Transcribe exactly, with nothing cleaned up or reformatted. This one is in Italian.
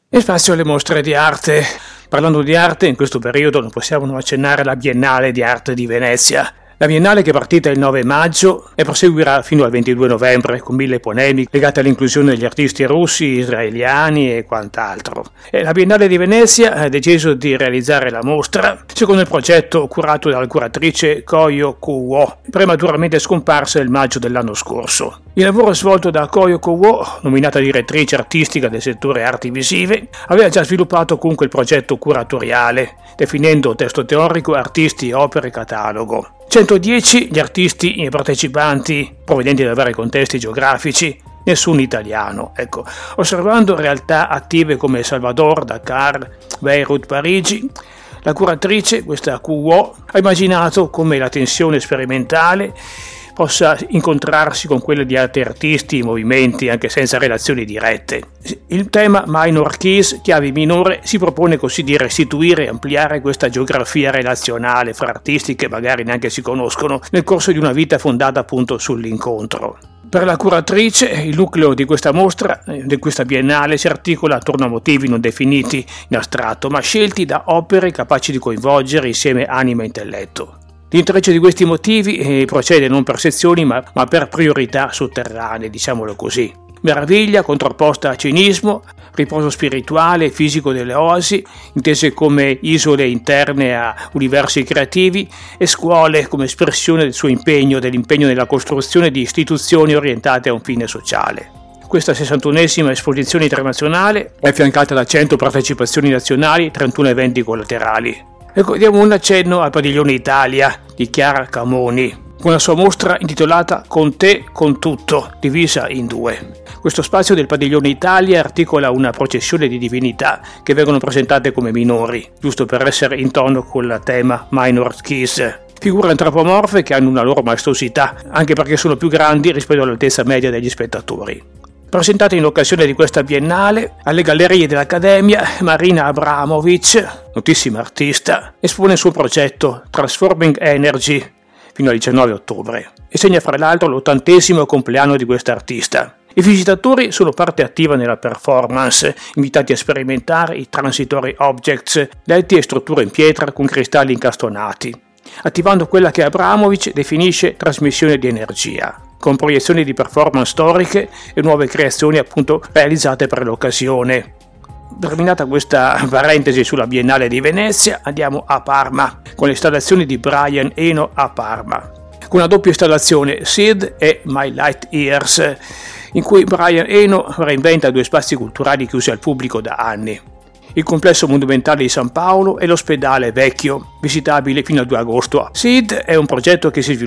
E spazio alle mostre di arte. Parlando di arte, in questo periodo non possiamo non accennare alla Biennale di Arte di Venezia. La Biennale, che è partita il nove maggio e proseguirà fino al ventidue novembre con mille polemiche legate all'inclusione degli artisti russi, israeliani e quant'altro. E la Biennale di Venezia ha deciso di realizzare la mostra secondo il progetto curato dalla curatrice Koyo Kuo, prematuramente scomparsa nel maggio dell'anno scorso. Il lavoro svolto da Koyo Kuo, nominata direttrice artistica del settore arti visive, aveva già sviluppato comunque il progetto curatoriale, definendo testo teorico, artisti, opere e catalogo. centodieci gli artisti e i partecipanti provenienti da vari contesti geografici, nessun italiano. Ecco, osservando realtà attive come Salvador, Dakar, Beirut, Parigi, la curatrice, questa Kuo, ha immaginato come la tensione sperimentale possa incontrarsi con quella di altri artisti e movimenti anche senza relazioni dirette. Il tema Minor Keys, chiavi minore, si propone così di restituire e ampliare questa geografia relazionale fra artisti che magari neanche si conoscono nel corso di una vita fondata appunto sull'incontro. Per la curatrice, il nucleo di questa mostra, di questa biennale, si articola attorno a motivi non definiti in astratto, ma scelti da opere capaci di coinvolgere insieme anima e intelletto. L'intreccio di questi motivi eh, procede non per sezioni ma, ma per priorità sotterranee, diciamolo così. Meraviglia contrapposta a cinismo, riposo spirituale e fisico delle oasi, intese come isole interne a universi creativi, e scuole come espressione del suo impegno, dell'impegno nella costruzione di istituzioni orientate a un fine sociale. Questa sessantunesima esposizione internazionale è affiancata da cento partecipazioni nazionali e trentuno eventi collaterali. Ecco, diamo un accenno al Padiglione Italia di Chiara Camoni, con la sua mostra intitolata Con te, con tutto, divisa in due. Questo spazio del Padiglione Italia articola una processione di divinità che vengono presentate come minori, giusto per essere in tono con il tema Minor Keys. Figure antropomorfe che hanno una loro maestosità, anche perché sono più grandi rispetto all'altezza media degli spettatori. Presentata in occasione di questa biennale alle Gallerie dell'Accademia, Marina Abramovic, notissima artista, espone il suo progetto Transforming Energy fino al diciannove ottobre e segna fra l'altro l'ottantesimo compleanno di questa artista. I visitatori sono parte attiva nella performance, invitati a sperimentare i transitory objects, letti e strutture in pietra con cristalli incastonati, attivando quella che Abramovic definisce trasmissione di energia, con proiezioni di performance storiche e nuove creazioni appunto realizzate per l'occasione. Terminata questa parentesi sulla Biennale di Venezia, andiamo a Parma, con le installazioni di Brian Eno a Parma, con una doppia installazione Sid e My Light Years, in cui Brian Eno reinventa due spazi culturali chiusi al pubblico da anni: il complesso monumentale di San Paolo e l'ospedale vecchio, visitabile fino al due agosto. Sid è un progetto che si sviluppa